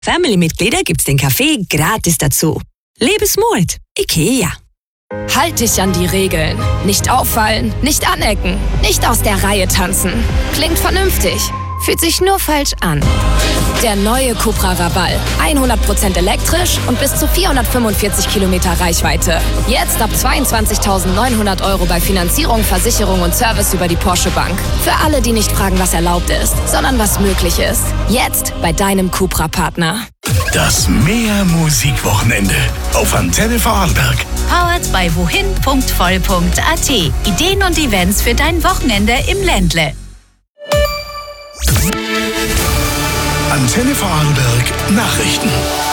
Family-Mitglieder gibt's den Kaffee gratis dazu. Lebensmut. IKEA. Halt dich an die Regeln. Nicht auffallen, nicht anecken, nicht aus der Reihe tanzen. Klingt vernünftig, fühlt sich nur falsch an. Der neue Cupra Raval. 100% elektrisch und bis zu 445 Kilometer Reichweite. Jetzt ab 22.900 € bei Finanzierung, Versicherung und Service über die Porsche Bank. Für alle, die nicht fragen, was erlaubt ist, sondern was möglich ist. Jetzt bei deinem Cupra-Partner. Das Mehr-Musik-Wochenende auf Antenne Vorarlberg. Powered by wohin.voll.at. Ideen und Events für dein Wochenende im Ländle. Antenne Vorarlberg Nachrichten.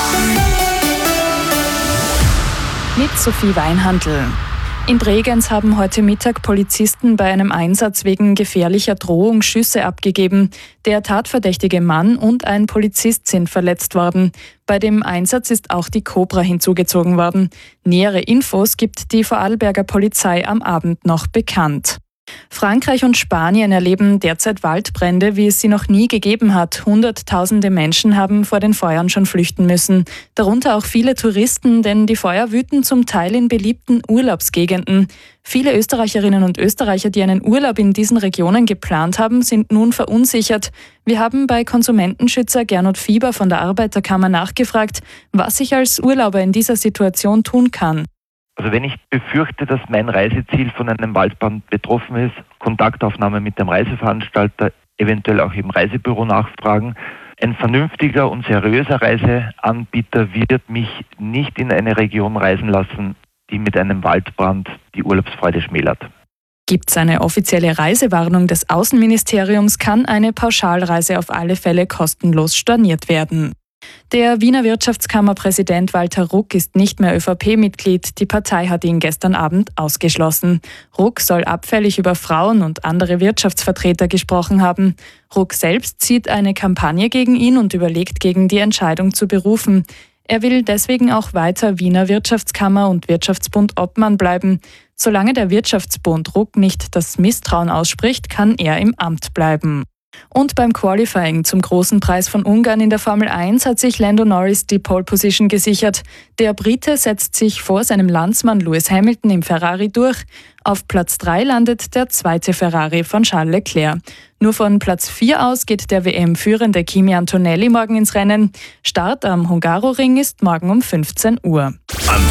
Mit Sophie Weinhandl. In Bregenz haben heute Mittag Polizisten bei einem Einsatz wegen gefährlicher Drohung Schüsse abgegeben. Der tatverdächtige Mann und ein Polizist sind verletzt worden. Bei dem Einsatz ist auch die Cobra hinzugezogen worden. Nähere Infos gibt die Vorarlberger Polizei am Abend noch bekannt. Frankreich und Spanien erleben derzeit Waldbrände, wie es sie noch nie gegeben hat. Hunderttausende Menschen haben vor den Feuern schon flüchten müssen. Darunter auch viele Touristen, denn die Feuer wüten zum Teil in beliebten Urlaubsgegenden. Viele Österreicherinnen und Österreicher, die einen Urlaub in diesen Regionen geplant haben, sind nun verunsichert. Wir haben bei Konsumentenschützer Gernot Fieber von der Arbeiterkammer nachgefragt, was ich als Urlauber in dieser Situation tun kann. Also wenn ich befürchte, dass mein Reiseziel von einem Waldbrand betroffen ist, Kontaktaufnahme mit dem Reiseveranstalter, eventuell auch im Reisebüro nachfragen. Ein vernünftiger und seriöser Reiseanbieter wird mich nicht in eine Region reisen lassen, die mit einem Waldbrand die Urlaubsfreude schmälert. Gibt es eine offizielle Reisewarnung des Außenministeriums, kann eine Pauschalreise auf alle Fälle kostenlos storniert werden. Der Wiener Wirtschaftskammerpräsident Walter Ruck ist nicht mehr ÖVP-Mitglied. Die Partei hat ihn gestern Abend ausgeschlossen. Ruck soll abfällig über Frauen und andere Wirtschaftsvertreter gesprochen haben. Ruck selbst zieht eine Kampagne gegen ihn und überlegt, gegen die Entscheidung zu berufen. Er will deswegen auch weiter Wiener Wirtschaftskammer und Wirtschaftsbund Obmann bleiben. Solange der Wirtschaftsbund Ruck nicht das Misstrauen ausspricht, kann er im Amt bleiben. Und beim Qualifying zum großen Preis von Ungarn in der Formel 1 hat sich Lando Norris die Pole Position gesichert. Der Brite setzt sich vor seinem Landsmann Lewis Hamilton im Ferrari durch. Auf Platz 3 landet der zweite Ferrari von Charles Leclerc. Nur von Platz 4 aus geht der WM-führende Kimi Antonelli morgen ins Rennen. Start am Hungaroring ist morgen um 15 Uhr.